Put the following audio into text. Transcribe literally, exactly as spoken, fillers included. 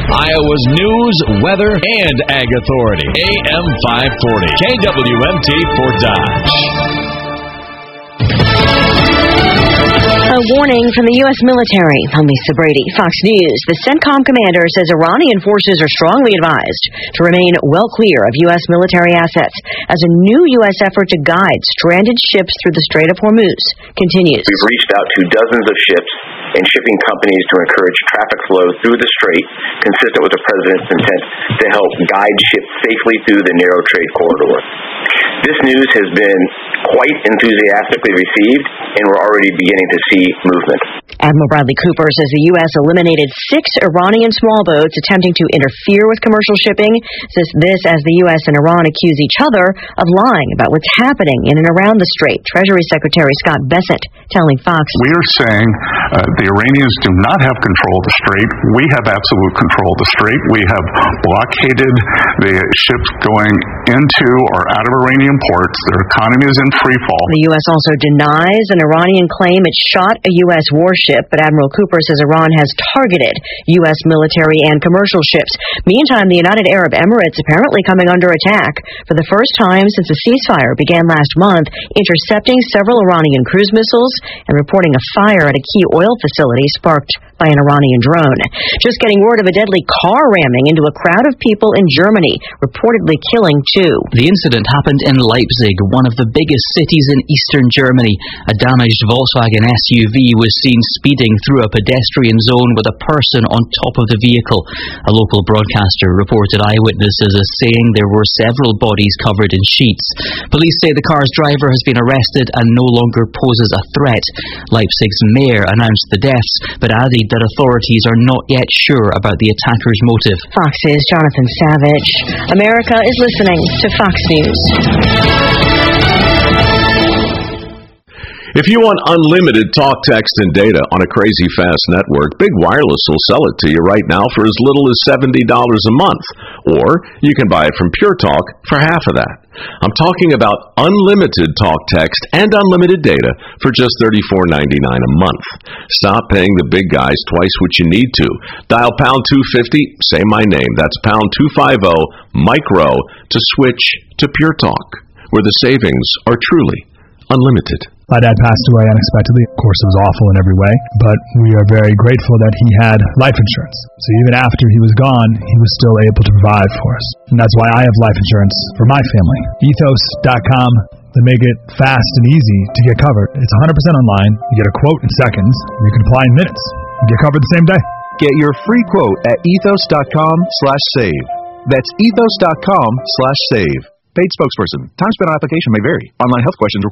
Iowa's news, weather, and ag authority. A M five forty, K W M T for Dodge. A warning from the U S military. I'm Lisa Brady, Fox News. The CENTCOM commander says Iranian forces are strongly advised to remain well clear of U S military assets as a new U S effort to guide stranded ships through the Strait of Hormuz continues. We've reached out to dozens of ships and shipping companies to encourage traffic flow through the strait, consistent with the president's intent to help guide ships safely through the narrow trade corridor. This news has been quite enthusiastically received, and we're already beginning to see movement. Admiral Bradley Cooper says the U S eliminated six Iranian small boats attempting to interfere with commercial shipping. Says this as the U S and Iran accuse each other of lying about what's happening in and around the strait. Treasury Secretary Scott Bessent telling Fox, "We are saying uh, the Iranians do not have control of the strait. We have absolute control of the strait. We have blockaded the ships going into or out of Iranian ports. Their economy is in free fall." The U S also denies an Iranian claim it shot a U S warship, but Admiral Cooper says Iran has targeted U S military and commercial ships. Meantime, the United Arab Emirates apparently coming under attack for the first time since a ceasefire began last month, intercepting several Iranian cruise missiles and reporting a fire at a key oil facility sparked by an Iranian drone. Just getting word of a deadly car ramming into a crowd of people in Germany, reportedly killing two. The incident happened in Leipzig, one of the biggest cities in eastern Germany. A damaged Volkswagen S U V was seen speeding through a pedestrian zone with a person on top of the vehicle. A local broadcaster reported eyewitnesses as saying there were several bodies covered in sheets. Police say the car's driver has been arrested and no longer poses a threat. Leipzig's mayor announced the deaths, but added that authorities are not yet sure about the attacker's motive. Fox's Jonathan Savage. America is listening to Fox News. If you want unlimited talk, text, and data on a crazy fast network, Big Wireless will sell it to you right now for as little as seventy dollars a month. Or you can buy it from Pure Talk for half of that. I'm talking about unlimited talk, text, and unlimited data for just thirty-four ninety-nine a month. Stop paying the big guys twice what you need to. Dial pound two fifty, say my name. That's pound two fifty, micro, to switch to Pure Talk, where the savings are truly unlimited. My dad passed away unexpectedly. Of course, it was awful in every way, but we are very grateful that he had life insurance. So even after he was gone, he was still able to provide for us. And that's why I have life insurance for my family. ethos dot com. They make it fast and easy to get covered. It's one hundred percent online. You get a quote in seconds. You can apply in minutes. You get covered the same day. Get your free quote at ethos dot com slash save. That's ethos dot com slash save. Paid spokesperson. Time spent on application may vary. Online health questions required.